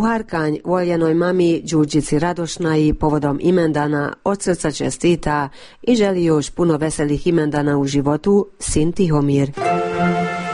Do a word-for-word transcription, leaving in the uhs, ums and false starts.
Kuharkanj voljenoj mami Đurđici Radošnaj povodom imendana od srca čestita i želi još puno veselih imendana u životu sin Tihomir.